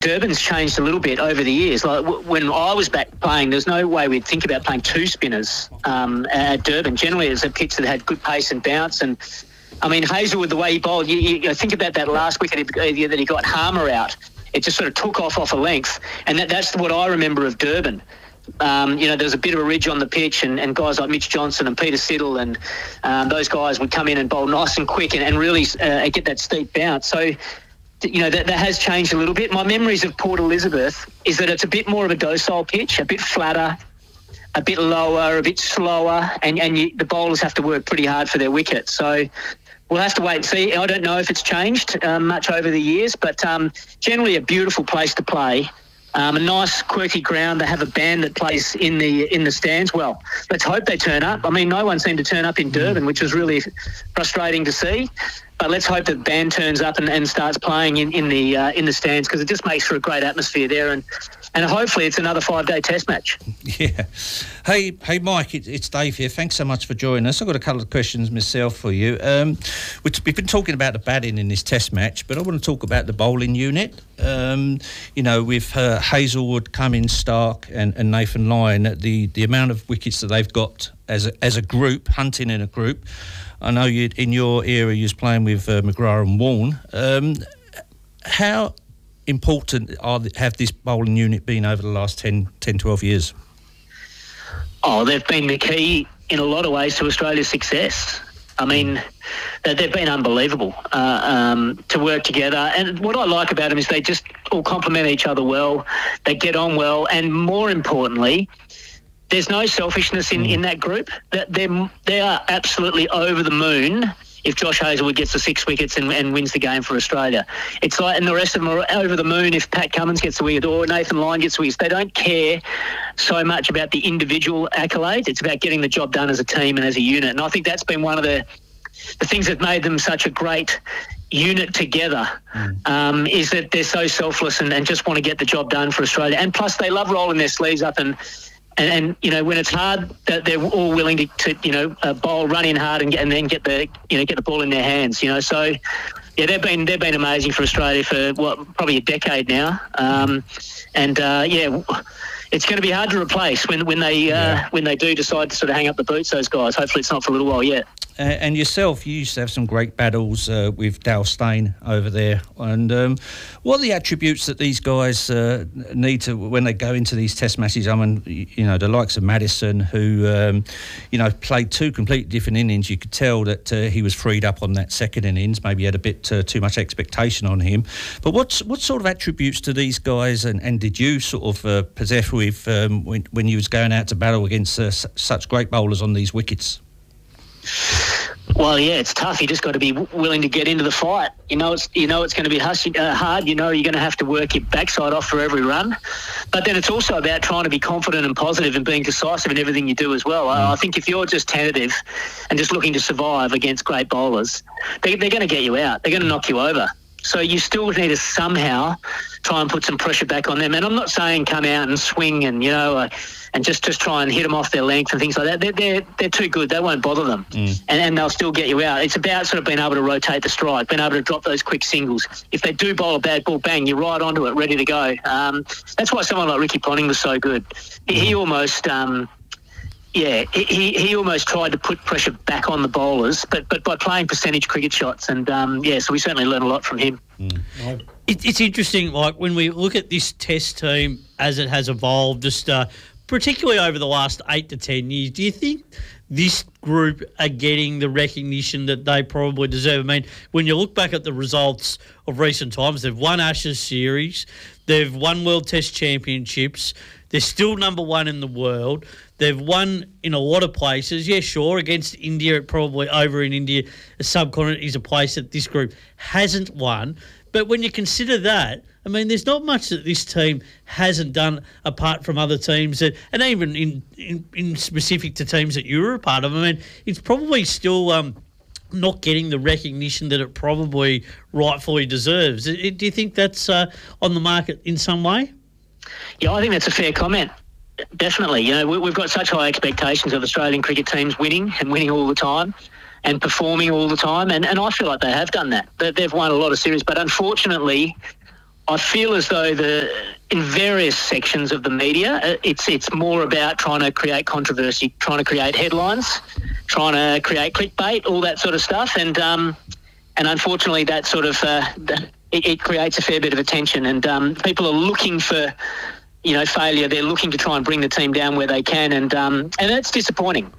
Durban's changed a little bit over the years. Like when I was back playing, there's no way we'd think about playing two spinners at Durban. Generally, it's a pitch that had good pace and bounce. And I mean, Hazelwood, the way he bowled, you think about that last wicket that he got Harmer out. It just sort of took off a length, and that's what I remember of Durban. There's a bit of a ridge on the pitch, and guys like Mitch Johnson and Peter Siddle and those guys would come in and bowl nice and quick and really get that steep bounce. So, that has changed a little bit. My memories of Port Elizabeth is that it's a bit more of a docile pitch, a bit flatter, a bit lower, a bit slower, and the bowlers have to work pretty hard for their wicket. So we'll have to wait and see. I don't know if it's changed much over the years, but generally a beautiful place to play. A nice quirky ground. They have a band that plays in the stands. Well, let's hope they turn up. I mean, no one seemed to turn up in Durban, which was really frustrating to see. But let's hope that the band turns up and starts playing in the stands, because it just makes for a great atmosphere there, and hopefully it's another 5-day test match. Yeah. Hey, Mike, it's Dave here. Thanks so much for joining us. I've got a couple of questions myself for you. We've been talking about the batting in this test match, but I want to talk about the bowling unit. With Hazelwood, Cummins, Stark and Nathan Lyon, the amount of wickets that they've got as a group, hunting in a group. I know in your era you was playing with McGrath and Warne. How important have this bowling unit been over the last 10, 12 years? Oh, they've been the key in a lot of ways to Australia's success. I mean, they've been unbelievable to work together. And what I like about them is they just all complement each other well. They get on well. And more importantly, there's no selfishness in that group. They are absolutely over the moon if Josh Hazelwood gets the 6 wickets and wins the game for Australia. It's like, and the rest of them are over the moon if Pat Cummins gets the wicket or Nathan Lyon gets the wickets. They don't care so much about the individual accolades. It's about getting the job done as a team and as a unit. And I think that's been one of the things that made them such a great unit together, is that they're so selfless and just want to get the job done for Australia. And plus they love rolling their sleeves up and when it's hard, that they're all willing to bowl, run in hard, and then get the ball in their hands. So yeah, they've been amazing for Australia for probably a decade now. It's going to be hard to replace when they do decide to sort of hang up the boots. Those guys. Hopefully, it's not for a little while yet. And yourself, you used to have some great battles with Dale Steyn over there. And what are the attributes that these guys need to when they go into these test matches? I mean, the likes of Madison, who played two completely different innings. You could tell that he was freed up on that second innings. Maybe had a bit too much expectation on him. But what sort of attributes do these guys and did you sort of possess with when you was going out to battle against such great bowlers on these wickets? Well, yeah, it's tough. You just got to be willing to get into the fight. It's going to be hard. You're going to have to work your backside off for every run. But then it's also about trying to be confident and positive and being decisive in everything you do as well. I think if you're just tentative and just looking to survive against great bowlers, they're going to get you out. They're going to knock you over. So you still need to somehow try and put some pressure back on them. And I'm not saying come out and swing and and just try and hit them off their length and things like that. They're too good. They won't bother them, and they'll still get you out. It's about sort of being able to rotate the strike, being able to drop those quick singles. If they do bowl a bad ball, bang, you're right onto it, ready to go. That's why someone like Ricky Ponting was so good. He almost. He almost tried to put pressure back on the bowlers, but by playing percentage cricket shots, and so we certainly learned a lot from him. It's interesting, like when we look at this Test team as it has evolved, just particularly over the last 8 to 10 years. Do you think this group are getting the recognition that they probably deserve? I mean, when you look back at the results of recent times, they've won Ashes series, they've won World Test Championships, they're still number one in the world. They've won in a lot of places. Yeah, sure, against India, probably over in India, a subcontinent is a place that this group hasn't won. But when you consider that, I mean, there's not much that this team hasn't done apart from other teams, that, and even in specific to teams that you were a part of. I mean, it's probably still not getting the recognition that it probably rightfully deserves. Do you think that's on the market in some way? Yeah, I think that's a fair comment. Definitely. We've got such high expectations of Australian cricket teams winning all the time and performing all the time. And I feel like they have done that. They've won a lot of series. But unfortunately, I feel as though in various sections of the media, it's more about trying to create controversy, trying to create headlines, trying to create clickbait, all that sort of stuff, and unfortunately that sort of it creates a fair bit of attention, and people are looking for failure. They're looking to try and bring the team down where they can, and that's disappointing.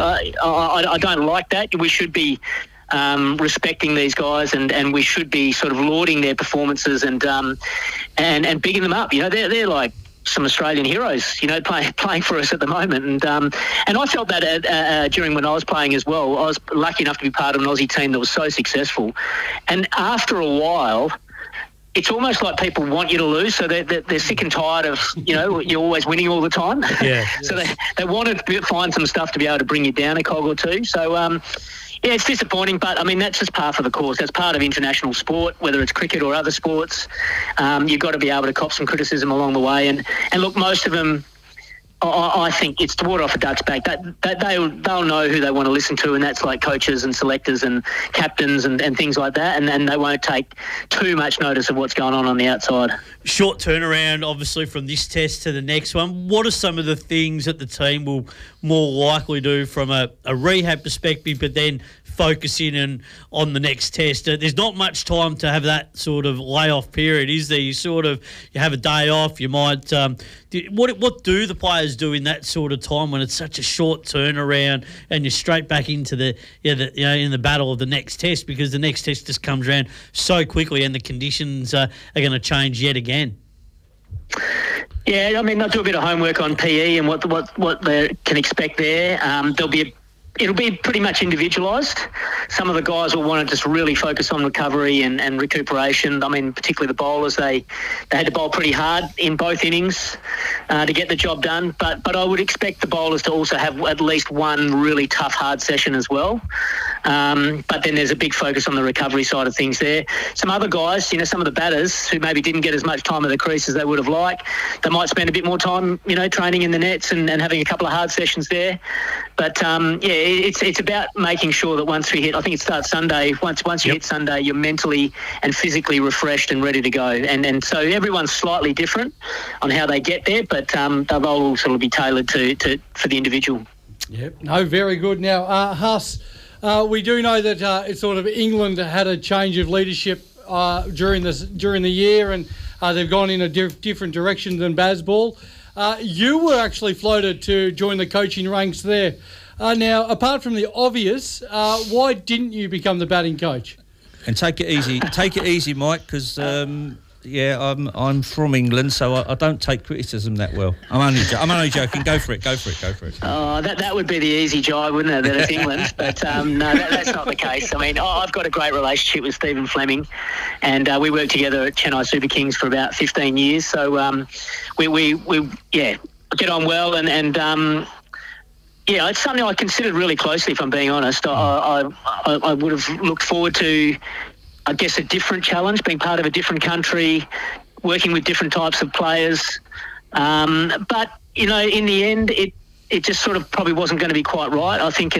I don't like that. We should be respecting these guys, and we should be sort of lauding their performances and bigging them up. They're like some Australian heroes, playing for us at the moment, and I felt that during when I was playing as well. I was lucky enough to be part of an Aussie team that was so successful, and after a while, it's almost like people want you to lose, so they're sick and tired of, you're always winning all the time. Yeah. So they want to find some stuff to be able to bring you down a cog or two. So, it's disappointing, but, that's just part of the course. That's part of international sport, whether it's cricket or other sports. You've got to be able to cop some criticism along the way. And look, most of them, I think it's the water off a duck's back. That they'll know who they want to listen to, and that's like coaches and selectors and captains and things like that, and they won't take too much notice of what's going on the outside. Short turnaround, obviously, from this test to the next one. What are some of the things that the team will more likely do from a rehab perspective, but then focus in on the next test? There's not much time to have that sort of layoff period, is there? You have a day off. You might. What do the players do in that sort of time when it's such a short turnaround and you're straight back into in the battle of the next test, because the next test just comes around so quickly and the conditions are going to change yet again? Yeah, they'll do a bit of homework on PE and what they can expect there. It'll be pretty much individualised. Some of the guys will want to just really focus on recovery and recuperation. Particularly the bowlers, they had to bowl pretty hard in both innings to get the job done. But I would expect the bowlers to also have at least one really tough, hard session as well. But then there's a big focus on the recovery side of things there. Some other guys, some of the batters who maybe didn't get as much time at the crease as they would have liked, they might spend a bit more time, training in the nets and having a couple of hard sessions there. But, it's about making sure that once we hit, I think it starts Sunday, once you hit Sunday, you're mentally and physically refreshed and ready to go. And so everyone's slightly different on how they get there, but they'll all sort of be tailored for the individual. Yep. No, very good. Now, Huss, we do know that it's sort of England had a change of leadership during the year, and they've gone in a different direction than Bazball. You were actually floated to join the coaching ranks there. Now, apart from the obvious, why didn't you become the batting coach? And take it easy, Mike, because I'm from England, so I don't take criticism that well. I'm only joking. Go for it. Oh, that would be the easy jibe, wouldn't it? That it's England, but no, that's not the case. I've got a great relationship with Stephen Fleming, and we worked together at Chennai Super Kings for about 15 years. So we get on well, and it's something I considered really closely, if I'm being honest. I would have looked forward to, I guess, a different challenge, being part of a different country, working with different types of players. But, in the end, it just sort of probably wasn't going to be quite right. I think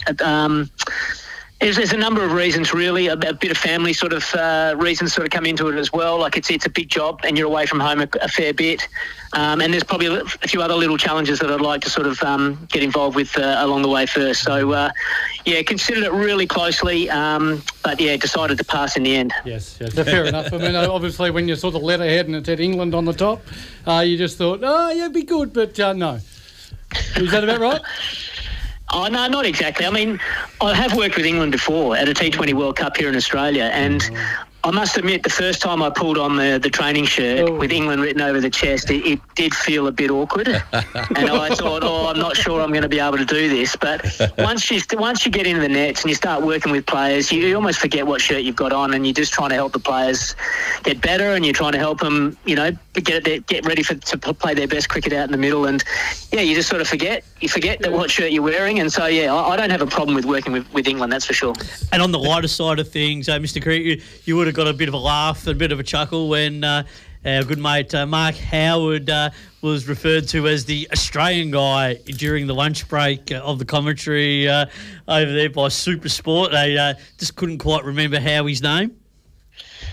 there's a number of reasons, really. A bit of family sort of reasons sort of come into it as well. Like it's a big job and you're away from home a fair bit. And there's probably a few other little challenges that I'd like to sort of get involved with along the way first. So, considered it really closely, but decided to pass in the end. Yes, fair enough. Obviously, when you saw the letterhead and it said England on the top, you just thought, it'd be good, but no. Is that about right? Oh, no, not exactly. I have worked with England before at a T20 World Cup here in Australia, and I must admit the first time I pulled on the training shirt with England written over the chest, it did feel a bit awkward. And I thought, I'm not sure I'm going to be able to do this. But once you get into the nets and you start working with players, you almost forget what shirt you've got on, and you're just trying to help the players get better, and you're trying to help them, get ready to play their best cricket out in the middle. And, you just sort of forget. You forget what shirt you're wearing. And so, I don't have a problem with working with England, that's for sure. And on the lighter side of things, Mr. Creek, you would have got a bit of a laugh, a bit of a chuckle when our good mate Mark Howard was referred to as the Australian guy during the lunch break of the commentary over there by Super Sport. They just couldn't quite remember his name.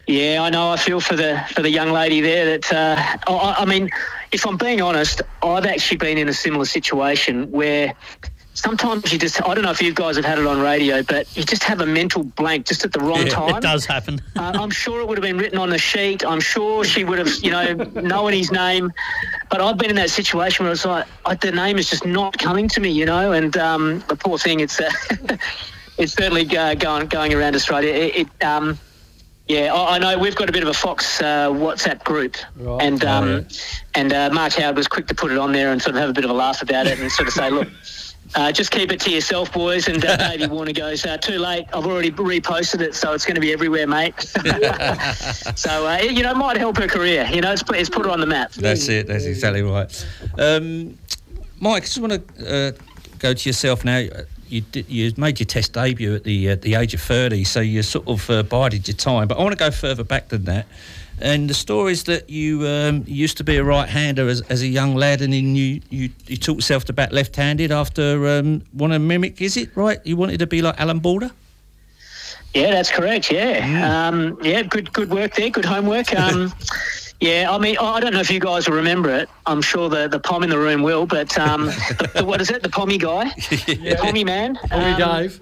Yeah, I know. I feel for the young lady there. That I mean, if I'm being honest, I've actually been in a similar situation where sometimes you just, I don't know if you guys have had it on radio, but you just have a mental blank just at the wrong time. It does happen. I'm sure it would have been written on the sheet. I'm sure she would have, known his name. But I've been in that situation where it's like the name is just not coming to me, and the poor thing, it's it's certainly going around Australia. Yeah, I know we've got a bit of a Fox WhatsApp group, right. and Mark Howard was quick to put it on there and sort of have a bit of a laugh about it and sort of say, look, just keep it to yourself, boys. And Davey Warner goes, too late. I've already reposted it, so it's going to be everywhere, mate. So, it might help her career. It's put her on the map. That's it. That's exactly right. Mike, I just want to go to yourself now. You made your Test debut at the age of 30, so you sort of bided your time. But I want to go further back than that. And the story is that you used to be a right-hander as a young lad, and then you taught yourself to bat left-handed after want to mimic. Is it right? You wanted to be like Alan Border? Yeah, that's correct. Yeah, good work there. Good homework. Yeah, I mean, I don't know if you guys will remember it. I'm sure the Pom in the room will, but what is it? The Pommy guy? The Pommy man? Pommy Dave.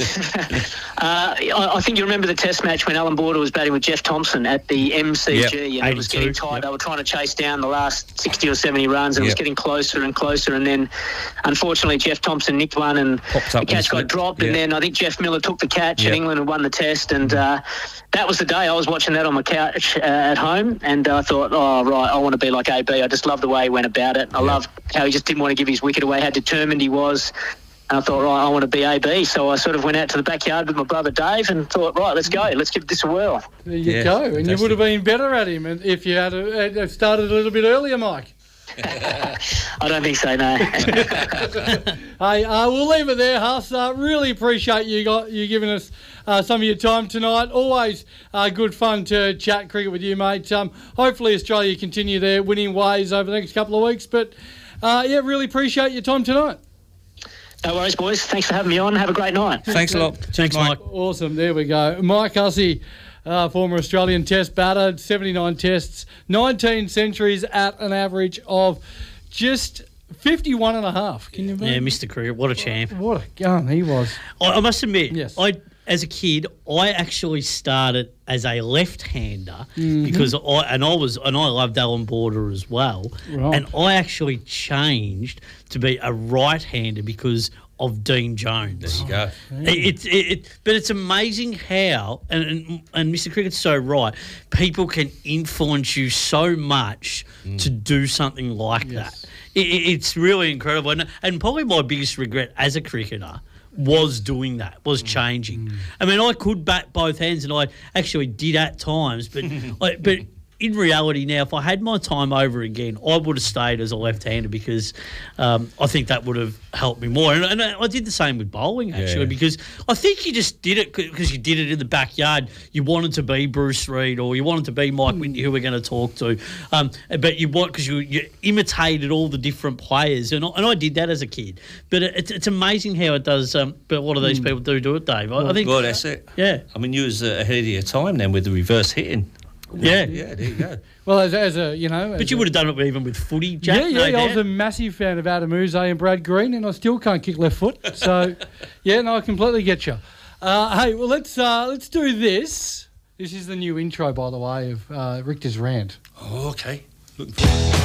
I think you remember the Test match when Alan Border was batting with Jeff Thompson at the MCG, and it was getting tight. They were trying to chase down the last 60 or 70 runs, and it was getting closer and closer. And then, unfortunately, Jeff Thompson nicked one, and the catch got dropped. And then I think Jeff Miller took the catch, and England had won the Test. And that was the day I was watching that on my couch at home, and I thought, oh right, I want to be like AB. I just love the way he went about it. I love how he just didn't want to give his wicket away, how determined he was. And I thought, right, I want to be AB. So I sort of went out to the backyard with my brother Dave and thought, right, let's go. Let's give this a whirl. There you go. And you would have been better at him if you had started a little bit earlier, Mike. I don't think so, no. Hey, we'll leave it there, Huss. Really appreciate you giving us some of your time tonight. Always good fun to chat cricket with you, mate. Hopefully Australia continue their winning ways over the next couple of weeks. But, really appreciate your time tonight. No worries, boys. Thanks for having me on. Have a great night. Thanks a lot. Thanks, Mike. Awesome. There we go. Mike Hussey, former Australian Test batter, 79 Tests, 19 centuries at an average of just 51 and a half. Can you believe? Yeah, Mr. Cricket, what a champ. What a gun he was. I must admit, yes. As a kid, I actually started as a left-hander because I loved Alan Border as well, and I actually changed to be a right-hander because of Dean Jones. There you go. But it's amazing how, and Mr. Cricket's so right, people can influence you so much to do something like that. It's really incredible, and probably my biggest regret as a cricketer was doing that, was changing. I mean, I could bat both hands, and I actually did at times, but in reality now, if I had my time over again, I would have stayed as a left-hander because I think that would have helped me more. And I did the same with bowling, actually, because I think you just did it because you did it in the backyard. You wanted to be Bruce Reid or you wanted to be Mike Whitney, who we're going to talk to. But because you imitated all the different players. And I did that as a kid. But it's amazing how it does. But a lot of these people do it, Dave. I think. Well, that's it. Yeah. I mean, you was ahead of your time then with the reverse hitting. Yeah, there you go. Well, as a but you would have done it even with footy, Jack. I was a massive fan of Adam Uze and Brad Green, and I still can't kick left foot. So, I completely get you. Hey, well, let's do this. This is the new intro, by the way, of Richter's Rant. Oh, okay. Looking forward.